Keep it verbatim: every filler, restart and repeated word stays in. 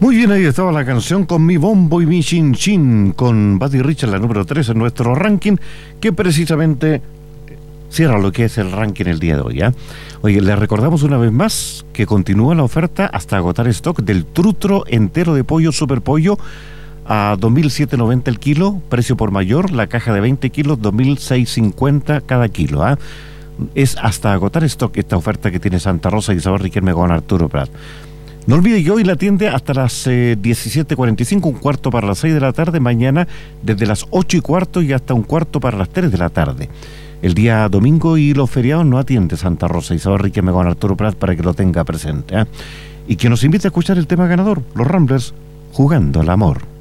Muy bien, ahí estaba la canción con mi bombo y mi chin chin, con Buddy Richard, la número tres en nuestro ranking, que precisamente cierra lo que es el ranking el día de hoy, ¿eh? Oye, les recordamos una vez más que continúa la oferta hasta agotar stock del trutro entero de pollo Super Pollo a dos mil setecientos noventa el kilo, precio por mayor, la caja de veinte kilos, dos mil seiscientos cincuenta cada kilo, ¿eh? Es hasta agotar stock esta oferta que tiene Santa Rosa y Isabel Riquelme con Arturo Prat. No olvide que hoy la atiende hasta las eh, diecisiete cuarenta y cinco, un cuarto para las seis de la tarde, mañana desde las ocho y cuarto y hasta un cuarto para las tres de la tarde. El día domingo y los feriados no atiende Santa Rosa y Isabel Riquelme con Arturo Prat, para que lo tenga presente, ¿eh? Y que nos invite a escuchar el tema ganador, los Ramblers, Jugando al Amor.